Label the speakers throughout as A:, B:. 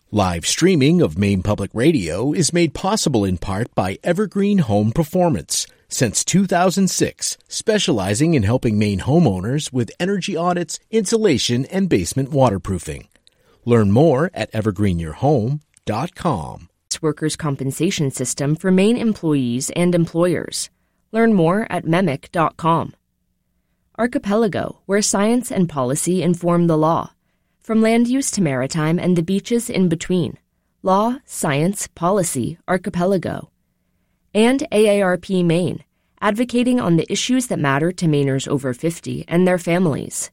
A: Live streaming of Maine Public Radio is made possible in part by Evergreen Home Performance. Since 2006, specializing in helping Maine homeowners with energy audits, insulation, and basement waterproofing. Learn more at evergreenyourhome.com.
B: Workers' compensation system for Maine employees and employers. Learn more at MEMIC.com. Archipelago, where science and policy inform the law. From land use to maritime and the beaches in between. Law, science, policy, Archipelago. And AARP Maine, advocating on the issues that matter to Mainers over 50 and their families.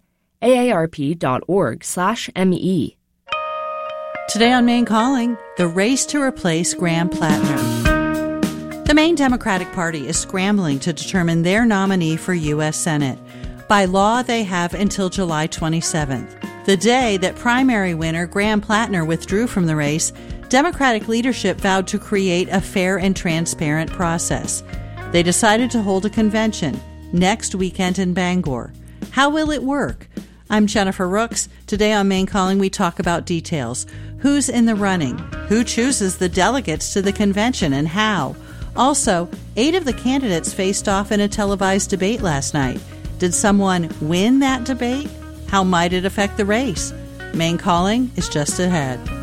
B: aarp.org/ME.
C: Today on Maine Calling, the race to replace Graham Plattner. The Maine Democratic Party is scrambling to determine their nominee for U.S. Senate. By law, they have until July 27th. The day that primary winner Graham Plattner withdrew from the race, Democratic leadership vowed to create a fair and transparent process. They decided to hold a convention next weekend in Bangor. How will it work? I'm Jennifer Rooks. Today on Maine Calling, we talk about details. Who's in the running? Who chooses the delegates to the convention and how? Also, 8 of the candidates faced off in a televised debate last night. Did someone win that debate? How might it affect the race? Maine Calling is just ahead.